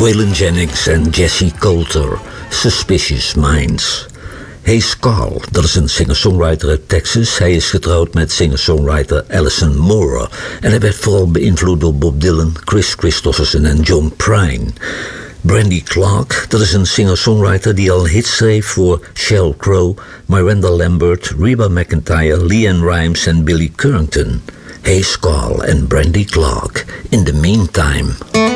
Waylon Jennings en Jesse Coulter, Suspicious Minds. Hayes Carll, dat is een singer-songwriter uit Texas. Hij is getrouwd met singer-songwriter Alison Moore. En hij werd vooral beïnvloed door Bob Dylan, Chris Christopherson en John Prine. Brandy Clark, dat is een singer-songwriter die al hits schreef voor Sheryl Crow, Miranda Lambert, Reba McEntire, LeAnn Rimes en Billy Currington. Hayes Carll en Brandy Clark, In the Meantime.